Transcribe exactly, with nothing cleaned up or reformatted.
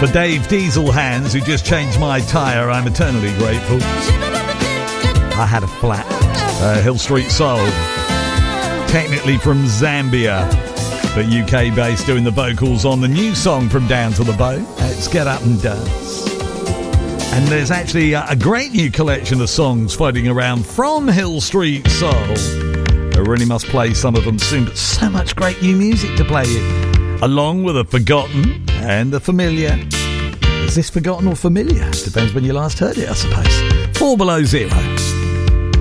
For Dave Diesel Hands, who just changed my tyre, I'm eternally grateful. I had a flat. Uh, Hill Street Soul. Technically from Zambia, but U K-based, doing the vocals on the new song from Down to the Boat. Let's Get Up and Dance. And there's actually a, a great new collection of songs floating around from Hill Street Soul. I really must play some of them soon, but so much great new music to play in, along with the forgotten and the familiar. Is this forgotten or familiar? Depends when you last heard it, I suppose. Four Below Zero.